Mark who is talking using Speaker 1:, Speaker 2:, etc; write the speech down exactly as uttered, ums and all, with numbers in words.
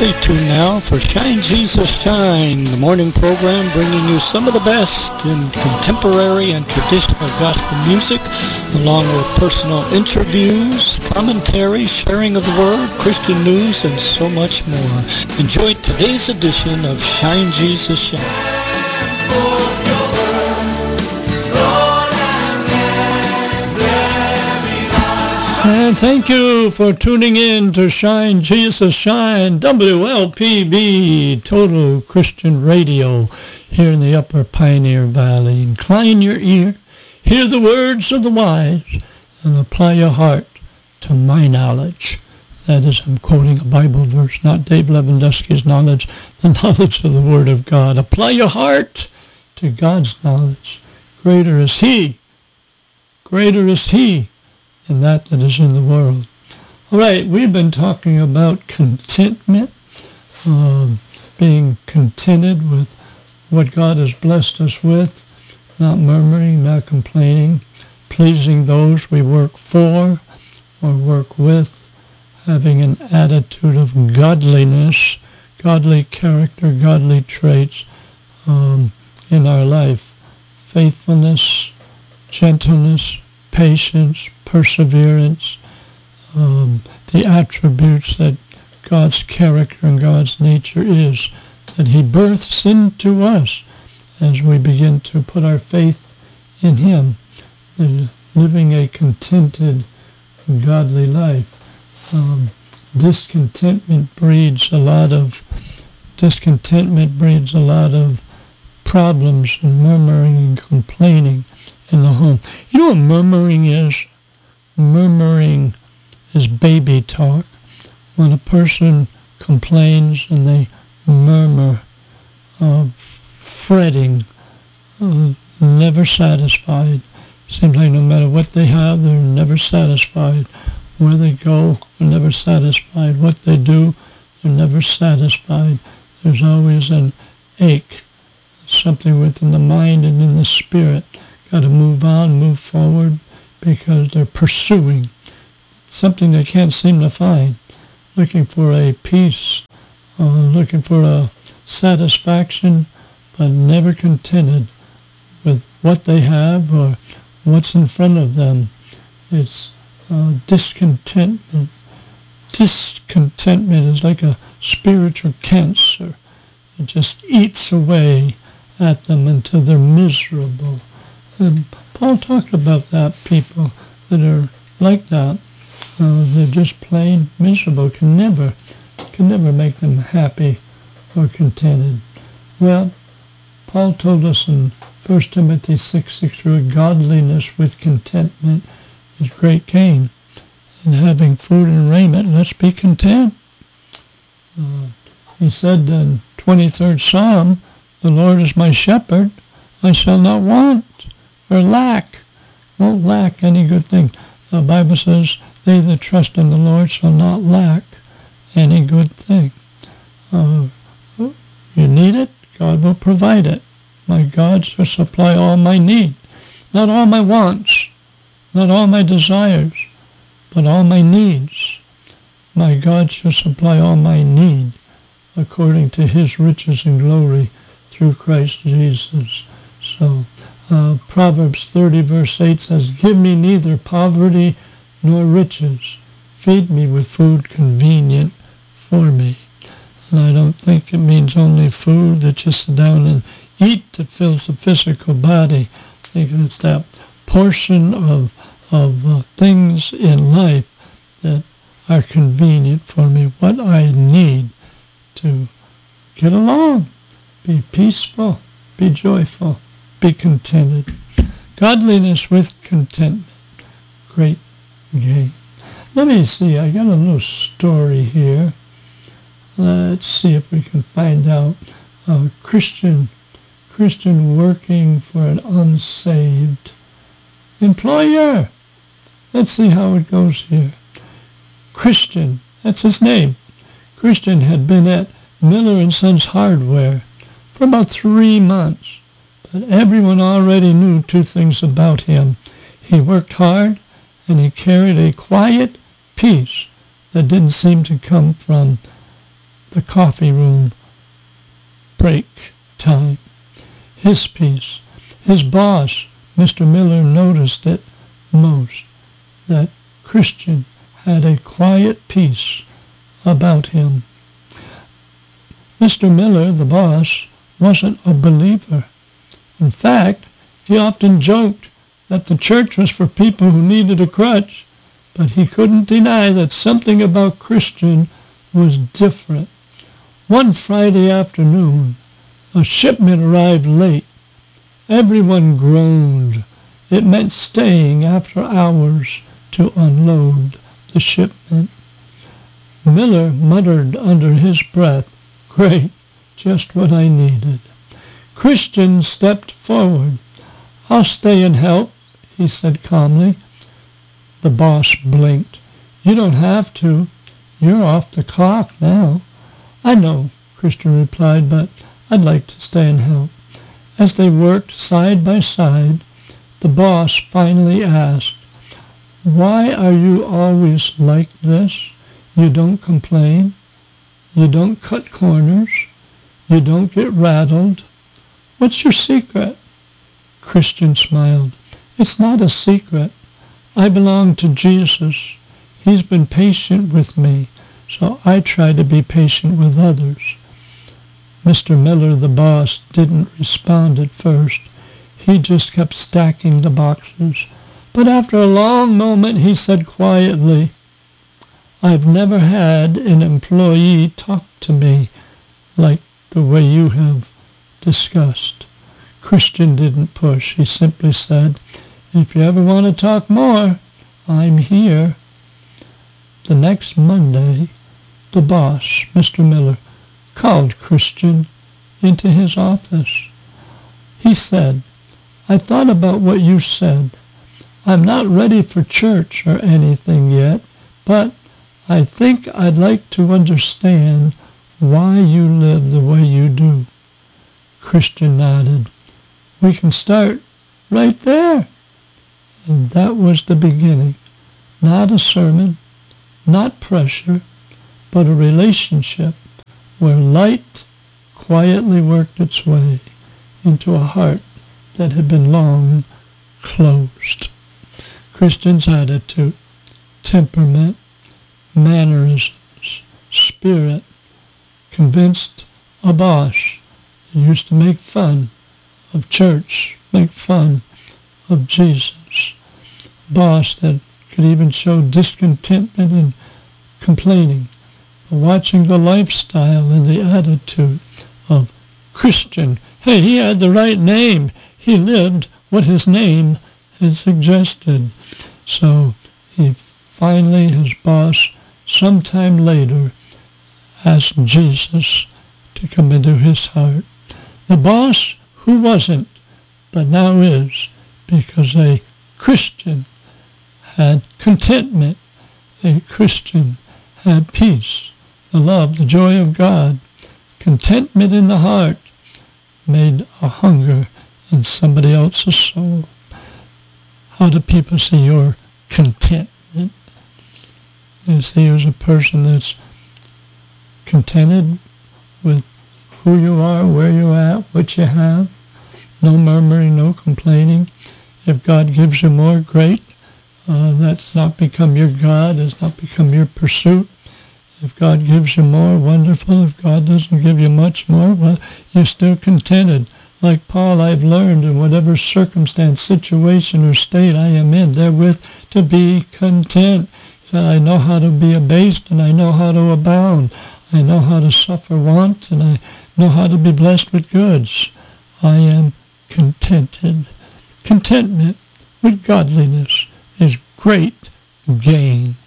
Speaker 1: Stay tuned now for Shine Jesus Shine, the morning program bringing you some of the best in contemporary and traditional gospel music, along with personal interviews, commentary, sharing of the Word, Christian news, and so much more. Enjoy today's edition of Shine Jesus Shine. And thank you for tuning in to Shine Jesus Shine, W L P B, Total Christian Radio, here in the Upper Pioneer Valley. Incline your ear, hear the words of the wise, and apply your heart to my knowledge. That is, I'm quoting a Bible verse, not Dave Lewandowski's knowledge, the knowledge of the Word of God. Apply your heart to God's knowledge. Greater is He. Greater is He than that that is in the world. All right, we've been talking about contentment, um, being contented with what God has blessed us with, not murmuring, not complaining, pleasing those we work for or work with, having an attitude of godliness, godly character, godly traits um, in our life, faithfulness, gentleness, patience, perseverance, um, the attributes that God's character and God's nature is, that He births into us as we begin to put our faith in Him, and living a contented, godly life. Um, discontentment breeds a lot of discontentment breeds a lot of problems and murmuring and complaining in the home. You know what murmuring is? Murmuring is baby talk. When a person complains and they murmur, uh, fretting, uh, never satisfied. Seems like no matter what they have, they're never satisfied. Where they go, they're never satisfied. What they do, they're never satisfied. There's always an ache, something within the mind and in the spirit. Got to move on, move forward, because they're pursuing something they can't seem to find, looking for a peace, uh, looking for a satisfaction, but never contented with what they have or what's in front of them. It's uh, discontentment. Discontentment is like a spiritual cancer. It just eats away at them until they're miserable. And Paul talked about that, people that are like that. Uh, they're just plain miserable, can never, can never make them happy or contented. Well, Paul told us in First Timothy six six, godliness with contentment is great gain. And having food and raiment, let's be content. Uh, he said in twenty-third Psalm, the Lord is my shepherd, I shall not want or lack, won't lack any good thing. The Bible says, they that trust in the Lord shall not lack any good thing. Uh, you need it, God will provide it. My God shall supply all my need. Not all my wants, not all my desires, but all my needs. My God shall supply all my need according to His riches and glory through Christ Jesus. So, Uh, Proverbs thirty verse eight says, give me neither poverty nor riches. Feed me with food convenient for me. And I don't think it means only food that you sit down and eat that fills the physical body. I think it's that portion of, of uh, things in life that are convenient for me, what I need to get along, be peaceful, be joyful, be contented. Godliness with contentment. Great gain. Let me see, I got a little story here. Let's see if we can find out a Christian, Christian working for an unsaved employer. Let's see how it goes here. Christian, that's his name. Christian had been at Miller and Sons Hardware for about three months. But everyone already knew two things about him. He worked hard, and he carried a quiet peace that didn't seem to come from the coffee room break time. His peace. His boss, Mister Miller, noticed it most, that Christian had a quiet peace about him. Mister Miller, the boss, wasn't a believer. In fact, he often joked that the church was for people who needed a crutch, but he couldn't deny that something about Christian was different. One Friday afternoon, a shipment arrived late. Everyone groaned. It meant staying after hours to unload the shipment. Miller muttered under his breath, "Great, just what I needed." Christian stepped forward. "I'll stay and help," he said calmly. The boss blinked. "You don't have to. You're off the clock now." "I know," Christian replied, "but I'd like to stay and help." As they worked side by side, the boss finally asked, "Why are you always like this? You don't complain. You don't cut corners. You don't get rattled. What's your secret?" Christian smiled. "It's not a secret. I belong to Jesus. He's been patient with me, so I try to be patient with others." Mister Miller, the boss, didn't respond at first. He just kept stacking the boxes. But after a long moment, he said quietly, "I've never had an employee talk to me like the way you have discussed." Christian didn't push. He simply said, "If you ever want to talk more, I'm here." The next Monday, the boss, Mister Miller, called Christian into his office. He said, "I thought about what you said. I'm not ready for church or anything yet, but I think I'd like to understand why you live the way you do." Christian nodded. "We can start right there." And that was the beginning. Not a sermon, not pressure, but a relationship where light quietly worked its way into a heart that had been long closed. Christian's attitude, temperament, mannerisms, spirit, convinced a boss that used to make fun of church, make fun of Jesus. A boss that could even show discontentment and complaining, but watching the lifestyle and the attitude of Christian. Hey, he had the right name. He lived what his name had suggested. So he finally, his boss, sometime later, asked Jesus to come into his heart. The boss who wasn't, but now is, because a Christian had contentment, a Christian had peace, the love, the joy of God. Contentment in the heart made a hunger in somebody else's soul. How do people see your contentment? They see you as a person that's contented with who you are, where you're at, what you have. No murmuring, no complaining. If God gives you more, great. Uh, that's not become your God. It's not become your pursuit. If God gives you more, wonderful. If God doesn't give you much more, well, you're still contented. Like Paul, I've learned in whatever circumstance, situation, or state I am in, therewith to be content. That I know how to be abased, and I know how to abound. I know how to suffer want, and I know how to be blessed with goods. I am contented. Contentment with godliness is great gain.